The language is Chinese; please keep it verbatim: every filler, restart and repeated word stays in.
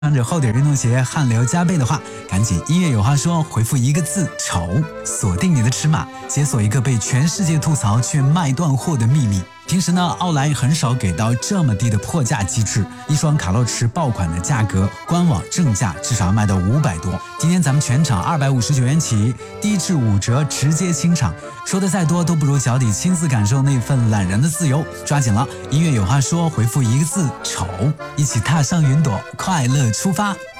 穿着厚底运动鞋汗流浃背的话，赶紧音乐有话说回复一个字丑，锁定你的尺码，解锁一个被全世界吐槽却卖断货的秘密。平时呢，奥莱很少给到这么低的破价机制，一双卡洛驰爆款的价格，官网正价至少要卖到五百多。今天咱们全场二百五十九元起，低至五折，直接清场。说的再多都不如脚底亲自感受那份懒人的自由，抓紧了！音乐有话说，回复一个字丑，一起踏上云朵，快乐出发。